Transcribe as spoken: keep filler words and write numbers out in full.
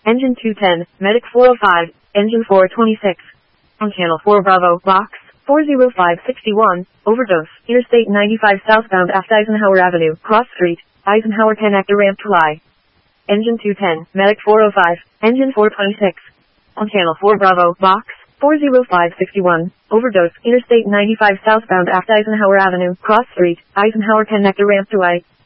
Engine two ten, Medic four oh five, Engine four twenty-six. On Channel four Bravo, Box four oh five sixty-one, overdose, Interstate ninety-five southbound aft Eisenhower Avenue, Cross Street, Eisenhower connector ramp to Y. Engine two ten, Medic four oh five, Engine four twenty-six. On Channel four Bravo, Box four oh five sixty-one, overdose, Interstate ninety-five southbound aft Eisenhower Avenue, Cross Street, Eisenhower connector ramp to Y.